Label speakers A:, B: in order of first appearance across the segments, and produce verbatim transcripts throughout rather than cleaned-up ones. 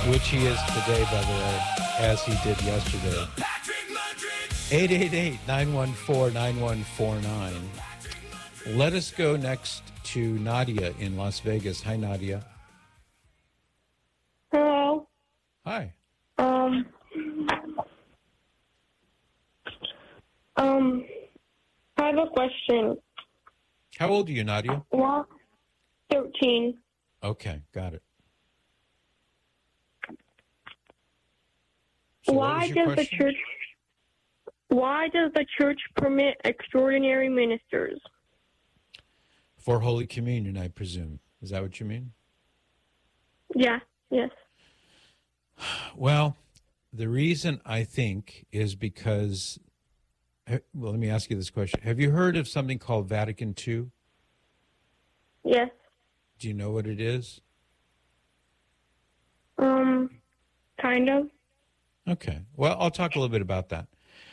A: which he is today, by the way, as he did yesterday. eight eight eight, nine one four, nine one four nine. Let us go next to Nadia in Las Vegas. Hi, Nadia.
B: Hello.
A: Hi.
B: Um. Um. I have a question.
A: How old are you, Nadia?
B: Why? Thirteen.
A: Okay, got it. So what
B: Why
A: was your
B: does the
A: question?
B: church? Why does the church permit extraordinary ministers?
A: For Holy Communion, I presume. Is that what you mean?
B: Yeah. Yes.
A: Well, the reason I think is because, well, let me ask you this question. Have you heard of something called Vatican two?
B: Yes.
A: Do you know what it is?
B: Um. Kind of.
A: Okay. Well, I'll talk a little bit about that.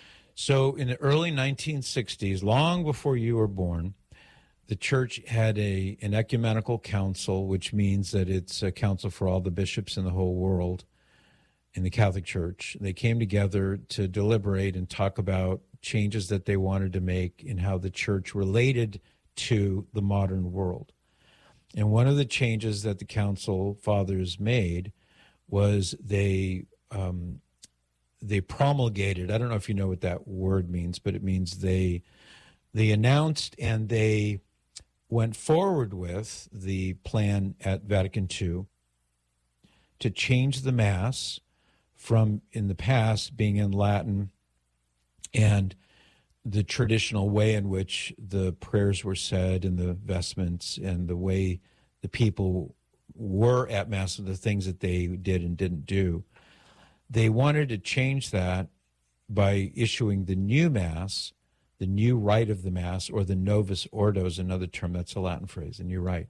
A: So in the early nineteen sixties, long before you were born, the church had a an ecumenical council, which means that it's a council for all the bishops in the whole world in the Catholic Church. They came together to deliberate and talk about changes that they wanted to make in how the church related to the modern world. And one of the changes that the council fathers made was they um, they promulgated, I don't know if you know what that word means, but it means they they announced and they went forward with the plan at Vatican two to change the Mass from, in the past, being in Latin and the traditional way in which the prayers were said and the vestments and the way the people were at Mass and the things that they did and didn't do. They wanted to change that by issuing the new Mass, the new rite of the Mass, or the Novus Ordo is another term. That's a Latin phrase, and you're right.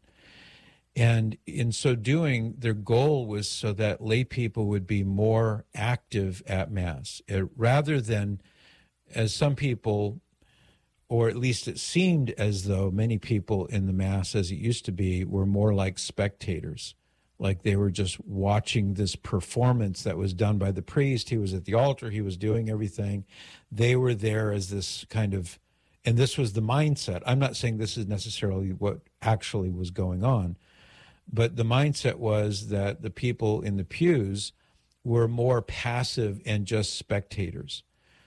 A: And in so doing, their goal was so that lay people would be more active at Mass, uh, rather than, as some people, or at least it seemed as though many people in the Mass, as it used to be, were more like spectators. Like they were just watching this performance that was done by the priest. He was at the altar. He was doing everything. They were there as this kind of, and this was the mindset. I'm not saying this is necessarily what actually was going on, but the mindset was that the people in the pews were more passive and just spectators.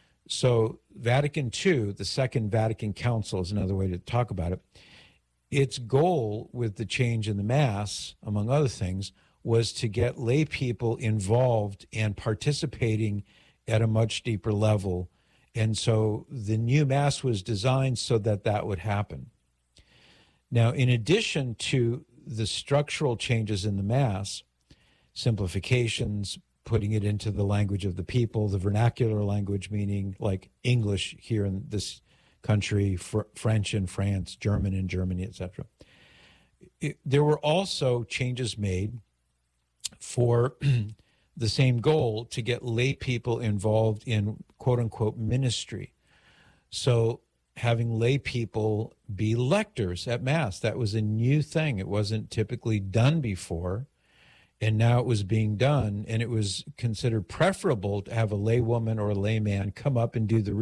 A: So Vatican two, the Second Vatican Council is another way to talk about it. Its goal with the change in the Mass, among other things, was to get lay people involved and participating at a much deeper level. And so the new Mass was designed so that that would happen. Now, in addition to the structural changes in the Mass, simplifications, putting it into the language of the people, the vernacular language, meaning like English here in this country, fr- French in France, German in Germany, et cetera. It, there were also changes made for the same goal to get lay people involved in quote unquote ministry. So having lay people be lectors at Mass, that was a new thing. It wasn't typically done before. And now it was being done, and it was considered preferable to have a lay woman or a layman come up and do the